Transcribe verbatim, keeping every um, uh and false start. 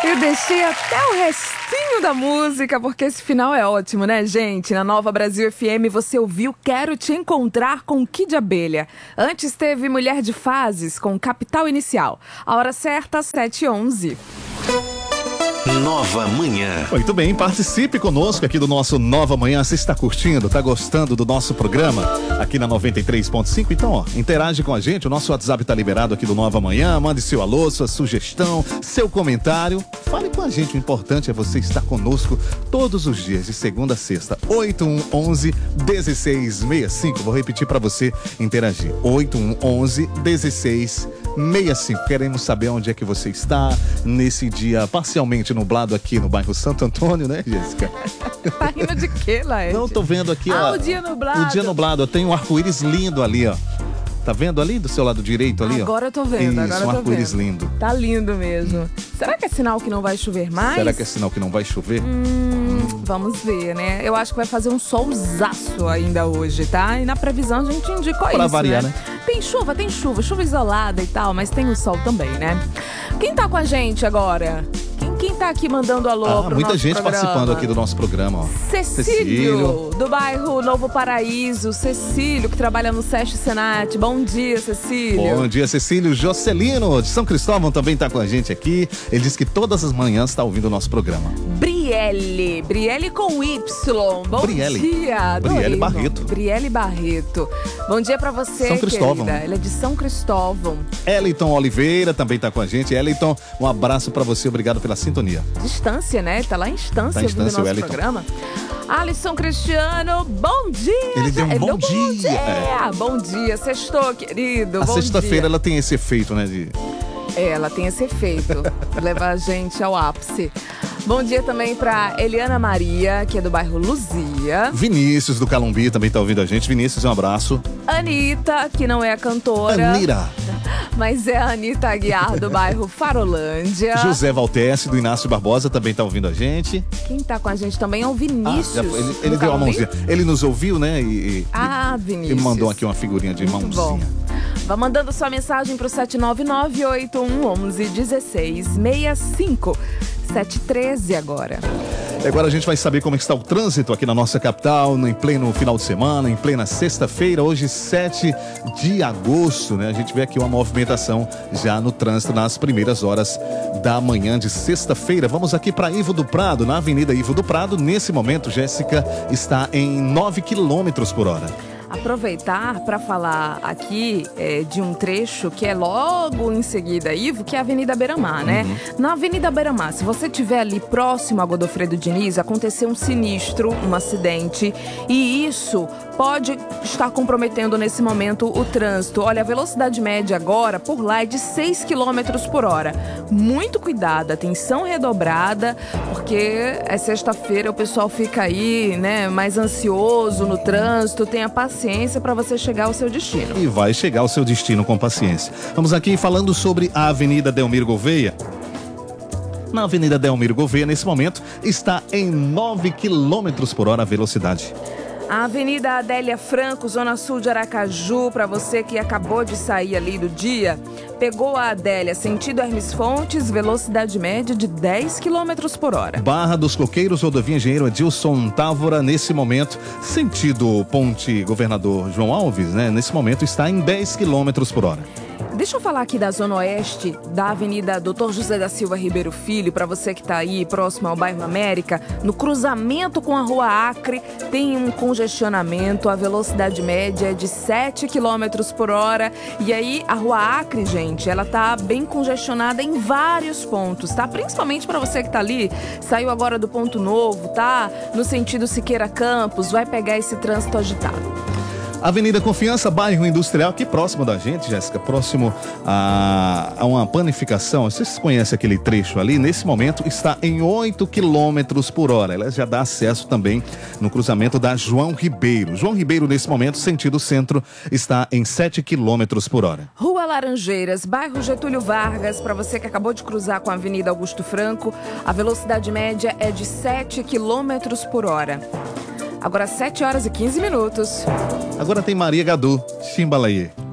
Eu deixei até o restinho da música, porque esse final é ótimo, né, gente? Na Nova Brasil F M você ouviu Quero Te Encontrar com Kid Abelha. Antes teve Mulher de Fases com Capital Inicial. A hora certa, sete e onze. Nova Manhã. Muito bem, participe conosco aqui do nosso Nova Manhã. Você está curtindo, está gostando do nosso programa aqui na noventa e três ponto cinco? Então, ó, interage com a gente. O nosso WhatsApp está liberado aqui do Nova Manhã. Mande seu alô, sua sugestão, seu comentário. Fale com a gente. O importante é você estar conosco todos os dias, de segunda a sexta. oito um onze, dezesseis sessenta e cinco. Vou repetir para você interagir. oito um onze, dezesseis sessenta e cinco. Queremos saber onde é que você está nesse dia parcialmente nublado aqui no bairro Santo Antônio, né, Jéssica? Tá rindo de quê, Laerte? Não, tô vendo aqui, ah, ó. o dia nublado. O dia nublado. Tem um arco-íris lindo ali, ó. Tá vendo ali do seu lado direito ali, ó? Agora eu tô vendo, Isso, agora eu tô um arco-íris vendo. lindo. Tá lindo mesmo. Será que é sinal que não vai chover mais? Será que é sinal que não vai chover? Hum, vamos ver, né? Eu acho que vai fazer um solzaço ainda hoje, tá? E na previsão a gente indicou isso, Pra variar, né? né? Tem chuva, tem chuva, chuva isolada e tal, mas tem o sol também, né? Quem tá com a gente agora? Quem, quem tá aqui mandando alô Ah, pro muita nosso gente programa? participando aqui do nosso programa, ó. Cecílio, Cecílio, do bairro Novo Paraíso. Cecílio, que trabalha no SESC Senat. Bom dia, Cecílio. Bom dia, Cecílio. Jocelino, de São Cristóvão, também tá com a gente aqui. Ele diz que todas as manhãs tá ouvindo o nosso programa. Brielle, Brielle com Y. Bom Brielle. dia. Adorei, Brielle irmão. Barreto. Brielle Barreto. Bom dia pra você, São Cristóvão. querida. Ele é de São Cristóvão. Eliton Oliveira também tá com a gente. Eliton, um abraço pra você, obrigado pela sintonia. Distância, né? Tá lá em Instância, Tá em ouvindo Instância, o nosso Eliton. programa. Alisson Cristiano, bom dia. Ele deu um Ele bom deu dia. É, bom dia. Sextou, querido. A bom sexta-feira dia. ela tem esse efeito, né, de... É, ela tem esse efeito. Leva a gente ao ápice. Bom dia também pra Eliana Maria, que é do bairro Luzia. Vinícius do Calumbi também tá ouvindo a gente. Vinícius, um abraço. Anitta, que não é a cantora. Anira. Mas é a Anitta Aguiar, do bairro Farolândia. José Valtesse, do Inácio Barbosa, também tá ouvindo a gente. Quem tá com a gente também é o Vinícius. Ah, já foi. ele ele do deu uma Calumbi. mãozinha. Ele nos ouviu, né? E, e, Ah, e, Vinícius. e mandou aqui uma figurinha de Muito mãozinha. bom. Vá mandando sua mensagem pro sete nove nove, oito um um um, um seis seis cinco. sete e treze agora. E agora a gente vai saber como é que está o trânsito aqui na nossa capital, em pleno final de semana, em plena sexta-feira, hoje sete de agosto, né? A gente vê aqui uma movimentação já no trânsito nas primeiras horas da manhã de sexta-feira. Vamos aqui para Ivo do Prado, na Avenida Ivo do Prado. Nesse momento, Jéssica, está em nove quilômetros por hora. Aproveitar para falar aqui é, de um trecho que é logo em seguida, Ivo, que é a Avenida Beira-Mar, né? Uhum. Na Avenida Beira-Mar, se você estiver ali próximo a Godofredo Diniz, aconteceu um sinistro, um acidente, e isso pode estar comprometendo nesse momento o trânsito. Olha, a velocidade média agora por lá é de seis quilômetros por hora. Muito cuidado, atenção redobrada, porque é sexta-feira, o pessoal fica aí, né, mais ansioso no trânsito. Tenha paciência para você chegar ao seu destino. E vai chegar ao seu destino com paciência. Vamos aqui falando sobre a Avenida Delmiro Gouveia. Na Avenida Delmiro Gouveia, nesse momento, está em nove quilômetros por hora a velocidade. A Avenida Adélia Franco, Zona Sul de Aracaju, para você que acabou de sair ali do dia, pegou a Adélia, sentido Hermes Fontes, velocidade média de dez quilômetros por hora. Barra dos Coqueiros, rodovia Engenheiro Adilson Távora, nesse momento, sentido Ponte Governador João Alves, né? Nesse momento está em dez quilômetros por hora. Deixa eu falar aqui da Zona Oeste, da Avenida doutor José da Silva Ribeiro Filho, para você que está aí próximo ao bairro América, no cruzamento com a Rua Acre, tem um congestionamento, a velocidade média é de sete quilômetros por hora, e aí a Rua Acre, gente, ela tá bem congestionada em vários pontos, tá? Principalmente para você que tá ali, saiu agora do Ponto Novo, tá? No sentido Siqueira Campos, vai pegar esse trânsito agitado. Avenida Confiança, bairro industrial, aqui próximo da gente, Jéssica, próximo a, a uma panificação. Vocês conhecem aquele trecho ali? Nesse momento está em oito quilômetros por hora. Ela já dá acesso também no cruzamento da João Ribeiro. João Ribeiro, nesse momento, sentido centro, está em sete quilômetros por hora. Rua Laranjeiras, bairro Getúlio Vargas, para você que acabou de cruzar com a Avenida Augusto Franco, a velocidade média é de sete quilômetros por hora. Agora sete horas e quinze minutos. Agora tem Maria Gadu, Chimbalaie.